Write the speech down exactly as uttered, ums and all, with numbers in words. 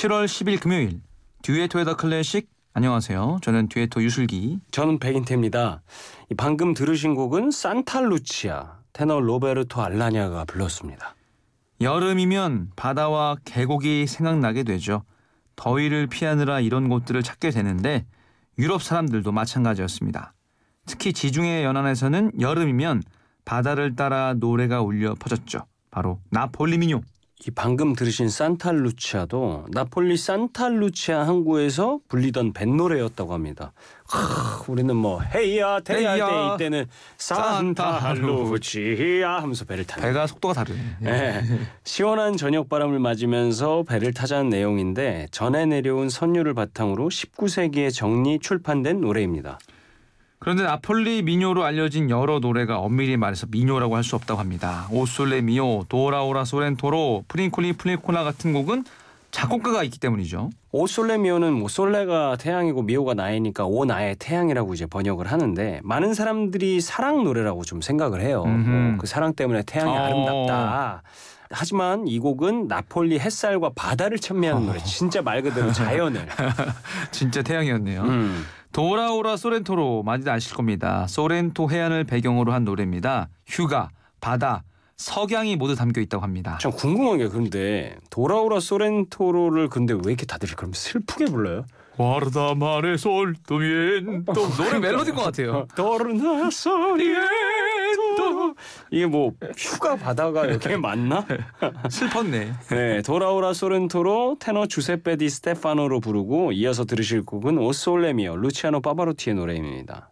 칠월 십일 금요일 듀에토의 더 클래식. 안녕하세요. 저는 듀에토 유슬기. 저는 백인태입니다. 방금 들으신 곡은 산타루치아, 테너 로베르토 알라냐가 불렀습니다. 여름이면 바다와 계곡이 생각나게 되죠. 더위를 피하느라 이런 곳들을 찾게 되는데 유럽 사람들도 마찬가지였습니다. 특히 지중해 연안에서는 여름이면 바다를 따라 노래가 울려 퍼졌죠. 바로 나폴리 민요. 이 방금 들으신 산타루치아도 나폴리 산타루치아 항구에서 불리던 뱃노래였다고 합니다. 하, 우리는 뭐 헤이야 태야 때 이때는 산타루치아 하면서 배를 타요. 배가 속도가 다르네. 네. 시원한 저녁 바람을 맞으면서 배를 타자는 내용인데 전해 내려온 선율을 바탕으로 십구 세기에 정리 출판된 노래입니다. 그런데 나폴리 민요로 알려진 여러 노래가 엄밀히 말해서 민요라고 할 수 없다고 합니다. 오솔레 미오, 도라오라 소렌토로, 프린콜리 플리코나 같은 곡은 작곡가가 있기 때문이죠. 오솔레 미오는 뭐 솔레가 태양이고 미오가 나이니까 오 나의 태양이라고 이제 번역을 하는데 많은 사람들이 사랑 노래라고 좀 생각을 해요. 뭐 그 사랑 때문에 태양이 어. 아름답다. 하지만 이 곡은 나폴리 햇살과 바다를 찬미하는 노래. 진짜 말 그대로 자연을. 진짜 태양이었네요. 음. 도라오라 소렌토로 많이들 아실 겁니다. 소렌토 해안을 배경으로 한 노래입니다. 휴가, 바다, 석양이 모두 담겨 있다고 합니다. 참 궁금한 게 그런데 도라오라 소렌토로를 근데 왜 이렇게 다들 그럼 슬프게 불러요? 와르다 마레 솔도미엔토 노래 멜로디인 것 같아요. 도르나 소리엔토 이게 뭐 휴가 바다가 여기에 맞나? 슬펐네. 네, 도라오라 소렌토로 테너 주세페 디 스테파노로 부르고 이어서 들으실 곡은 오솔레미오 루치아노 파바로티의 노래입니다.